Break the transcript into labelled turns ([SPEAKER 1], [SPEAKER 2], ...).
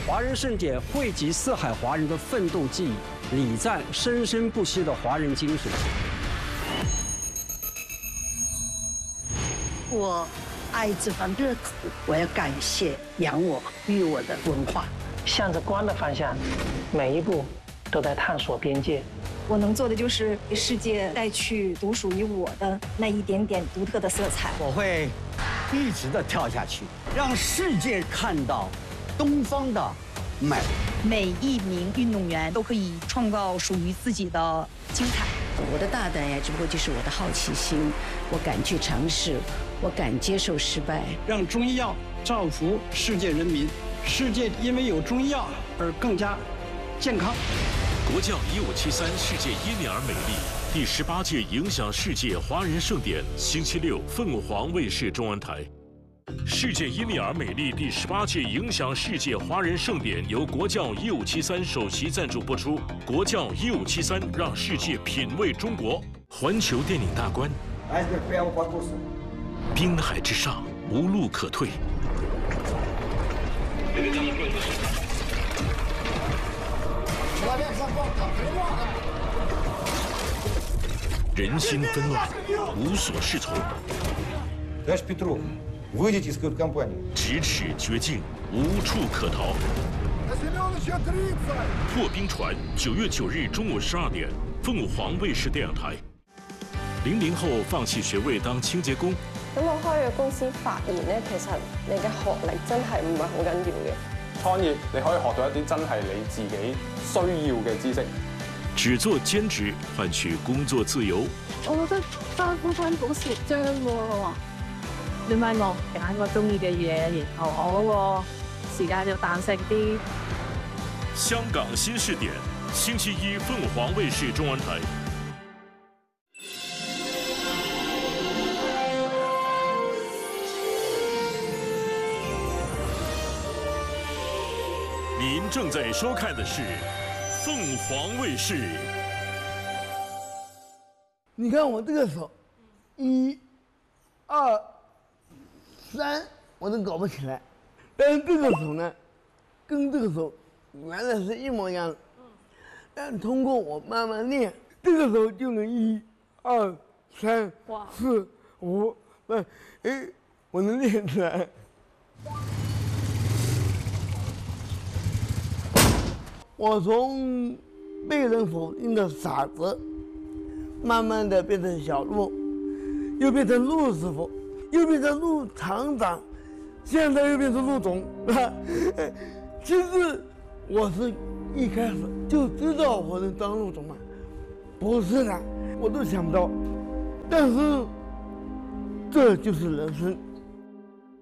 [SPEAKER 1] 华人盛典汇集四海华人的奋斗记忆，礼赞生生不息的华人精神。
[SPEAKER 2] 我爱这番热土，我要感谢养我、育我的文化。
[SPEAKER 3] 向着光的方向，每一步都在探索边界。
[SPEAKER 4] 我能做的就是给世界带去独属于我的那一点点独特的色彩。
[SPEAKER 5] 我会一直的跳下去，让世界看到东方的美。
[SPEAKER 2] 每一名运动员都可以创造属于自己的精彩。
[SPEAKER 6] 我的大胆呀，只不过就是我的好奇心，我敢去尝试，我敢接受失败。
[SPEAKER 1] 让中医药造福世界人民，世界因为有中医药而更加健康。
[SPEAKER 7] 国教1573世界耶尼尔美丽第18届影响世界华人盛典，星期六凤凰卫视中文台。世界耶尼尔美丽第18届影响世界华人盛典由国教1573首席赞助播出。国教1573让世界品味中国。环球电影大观，滨海之上无路可退。人心纷乱，无所适从。咫尺绝境，无处可逃。破冰船，9月9日中午12点，凤凰卫視電影台。00後放棄學位當清潔工。
[SPEAKER 8] 咁我開嘅公司發現咧，其實你嘅學歷真係唔係好緊要嘅。
[SPEAKER 9] 創業你可以學到一啲真係你自己需要嘅知識。
[SPEAKER 7] 只做兼職換取工作自由。
[SPEAKER 10] 我覺得返工好蝕張喎。你咪我揀個中意嘅嘢，然後我嗰個時間就彈性啲。
[SPEAKER 7] 香港新視點，星期一鳳凰衛視中文台。您正在收看的是凤凰卫视。
[SPEAKER 11] 你看我这个手，1、2、3，我都搞不起来。但是这个手呢，跟这个手原来是一模一样的。但通过我慢慢练，这个手就能1、2、3、4、5，我能练出来。我从被人否定的傻子，慢慢的变成小陆，又变成陆师傅，又变成陆厂长，现在又变成陆总。其实我是一开始就知道我能当陆总嘛，不是的，我都想不到。但是这就是人生。